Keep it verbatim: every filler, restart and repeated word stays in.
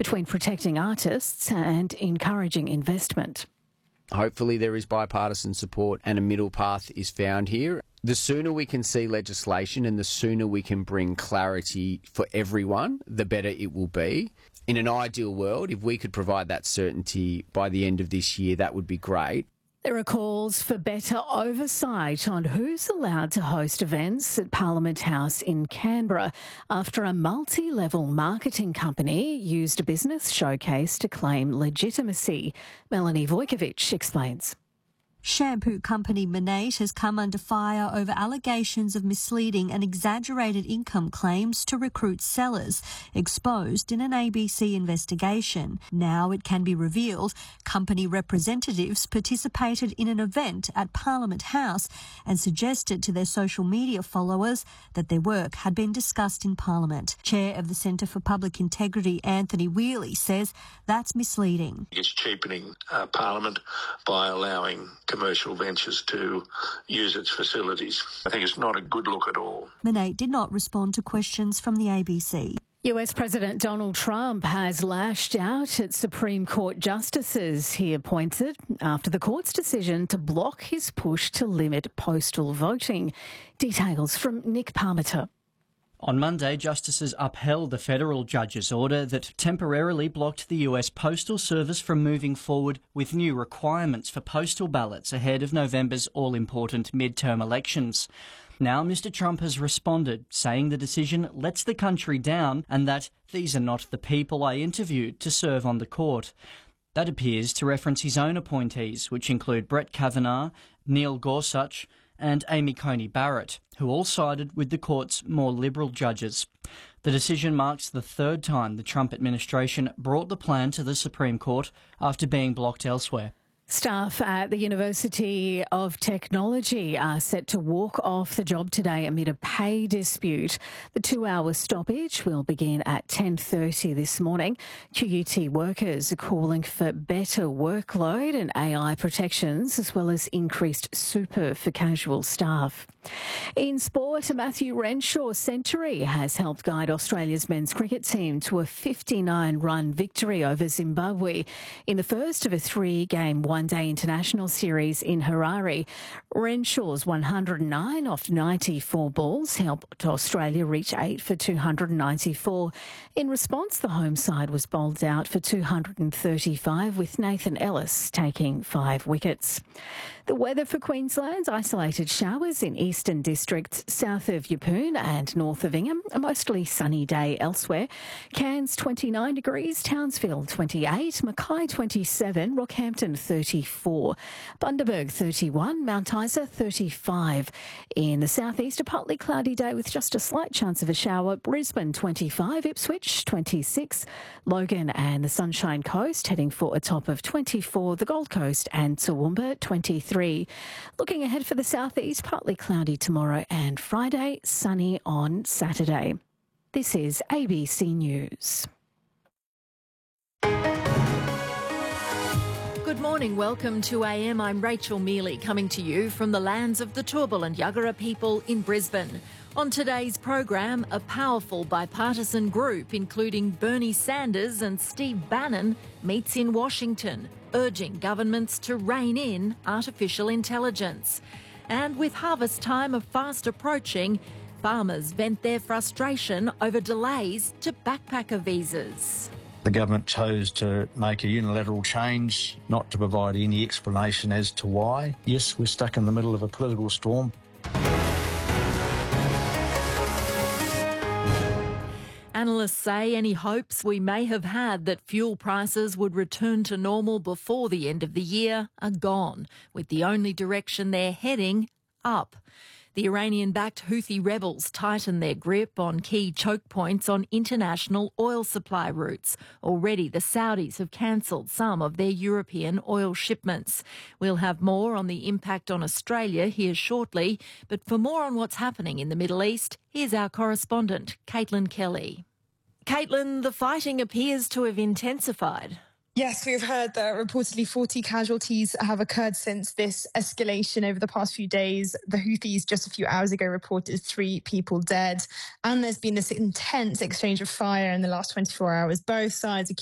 between protecting artists and encouraging investment. Hopefully there is bipartisan support and a middle path is found here. The sooner we can see legislation and the sooner we can bring clarity for everyone, the better it will be. In an ideal world, if we could provide that certainty by the end of this year, that would be great. There are calls for better oversight on who's allowed to host events at Parliament House in Canberra after a multi-level marketing company used a business showcase to claim legitimacy. Melanie Vojkovic explains. Shampoo company Monat has come under fire over allegations of misleading and exaggerated income claims to recruit sellers, exposed in an A B C investigation. Now it can be revealed company representatives participated in an event at Parliament House and suggested to their social media followers that their work had been discussed in Parliament. Chair of the Centre for Public Integrity, Anthony Wheely, says that's misleading. It's cheapening uh, Parliament by allowing commercial ventures to use its facilities. I think it's not a good look at all. Monat did not respond to questions from the A B C. U S President Donald Trump has lashed out at Supreme Court justices he appointed after the court's decision to block his push to limit postal voting. Details from Nick Parmiter. On Monday, justices upheld the federal judge's order that temporarily blocked the U S Postal Service from moving forward with new requirements for postal ballots ahead of November's all-important midterm elections. Now, Mister Trump has responded, saying the decision lets the country down and that these are not the people I interviewed to serve on the court. That appears to reference his own appointees, which include Brett Kavanaugh, Neil Gorsuch and Amy Coney Barrett, who all sided with the court's more liberal judges. The decision marks the third time the Trump administration brought the plan to the Supreme Court after being blocked elsewhere. Staff at the University of Technology are set to walk off the job today amid a pay dispute. The two-hour stoppage will begin at ten thirty this morning. Q U T workers are calling for better workload and A I protections, as well as increased super for casual staff. In sport, a Matthew Renshaw century has helped guide Australia's men's cricket team to a fifty-nine run victory over Zimbabwe in the first of a three-game one-day international series in Harare. Renshaw's one hundred nine off ninety-four balls helped Australia reach eight for two hundred ninety-four. In response, the home side was bowled out for two hundred thirty-five, with Nathan Ellis taking five wickets. The weather for Queensland: isolated showers in eastern districts south of Yeppoon and north of Ingham. A mostly sunny day elsewhere. Cairns twenty-nine degrees, Townsville twenty-eight, Mackay twenty-seven, Rockhampton thirty-four, Bundaberg thirty-one, Mount Isa thirty-five. In the southeast, a partly cloudy day with just a slight chance of a shower. Brisbane twenty-five, Ipswich twenty-six, Logan and the Sunshine Coast heading for a top of twenty-four, the Gold Coast and Toowoomba twenty-three. Looking ahead for the southeast, partly cloudy tomorrow and Friday, sunny on Saturday. This is A B C News. Good morning, welcome to A M. I'm Rachel Mealy, coming to you from the lands of the Turrbal and Yagara people in Brisbane. On today's program, a powerful bipartisan group, including Bernie Sanders and Steve Bannon, meets in Washington, urging governments to rein in artificial intelligence. And with harvest time fast approaching, farmers vent their frustration over delays to backpacker visas. The government chose to make a unilateral change, not to provide any explanation as to why. Yes, we're stuck in the middle of a political storm. Analysts say any hopes we may have had that fuel prices would return to normal before the end of the year are gone, with the only direction they're heading up. The Iranian-backed Houthi rebels tighten their grip on key choke points on international oil supply routes. Already the Saudis have cancelled some of their European oil shipments. We'll have more on the impact on Australia here shortly, but for more on what's happening in the Middle East, here's our correspondent, Caitlin Kelly. Caitlin, the fighting appears to have intensified. Yes, we've heard that reportedly forty casualties have occurred since this escalation over the past few days. The Houthis just a few hours ago reported three people dead. And there's been this intense exchange of fire in the last twenty-four hours. Both sides